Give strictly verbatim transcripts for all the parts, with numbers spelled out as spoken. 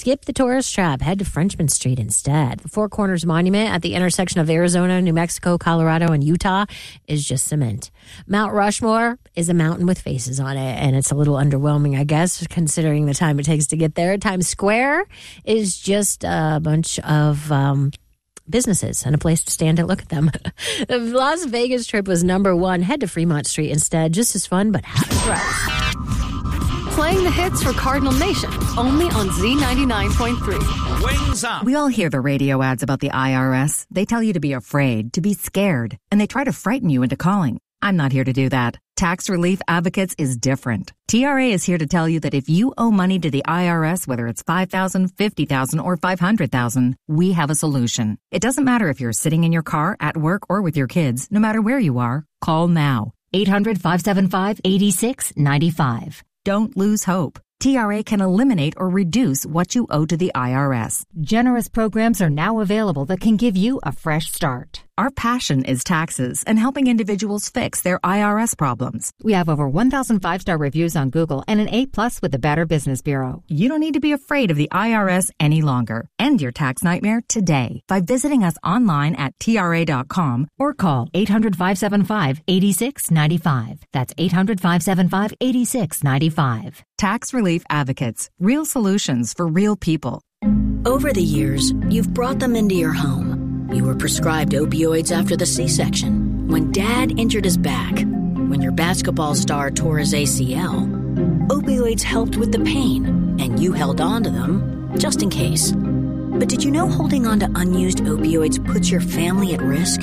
Skip the tourist trap. Head to Frenchman Street instead. The Four Corners Monument at the intersection of Arizona, New Mexico, Colorado, and Utah is just cement. Mount Rushmore is a mountain with faces on it, and it's a little underwhelming, I guess, considering the time it takes to get there. Times Square is just a bunch of um, businesses and a place to stand and look at them. The Las Vegas trip was number one. Head to Fremont Street instead. Just as fun, but half the price. Playing the hits for Cardinal Nation, only on Z ninety-nine point three. Wings up. We all hear the radio ads about the I R S. They tell you to be afraid, to be scared, and they try to frighten you into calling. I'm not here to do that. Tax Relief Advocates is different. T R A is here to tell you that if you owe money to the I R S, whether it's five thousand dollars, fifty thousand dollars, or five hundred thousand dollars, we have a solution. It doesn't matter if you're sitting in your car, at work, or with your kids. No matter where you are, call now. eight hundred, five seven five, eight six nine five. Don't lose hope. T R A can eliminate or reduce what you owe to the I R S. Generous programs are now available that can give you a fresh start. Our passion is taxes and helping individuals fix their I R S problems. We have over one thousand five-star reviews on Google and an A plus with the Better Business Bureau. You don't need to be afraid of the I R S any longer. End your tax nightmare today by visiting us online at T R A dot com or call eight hundred, five seven five, eight six nine five. That's eight hundred, five seven five, eight six nine five. Tax Relief Advocates. Real solutions for real people. Over the years, you've brought them into your home. You were prescribed opioids after the C-section, when Dad injured his back, when your basketball star tore his A C L. Opioids helped with the pain, and you held on to them just in case. But did you know holding on to unused opioids puts your family at risk?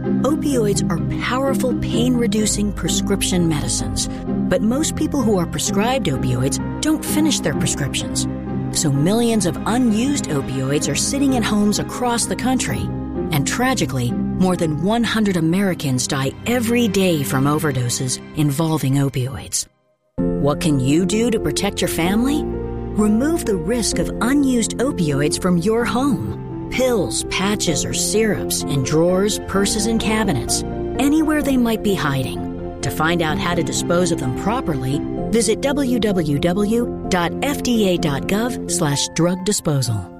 Opioids are powerful pain-reducing prescription medicines, but most people who are prescribed opioids don't finish their prescriptions. So millions of unused opioids are sitting in homes across the country. And tragically, more than one hundred Americans die every day from overdoses involving opioids. What can you do to protect your family? Remove the risk of unused opioids from your home. Pills, patches, or syrups in drawers, purses, and cabinets. Anywhere they might be hiding. To find out how to dispose of them properly, visit w w w dot f d a dot gov slash drug disposal.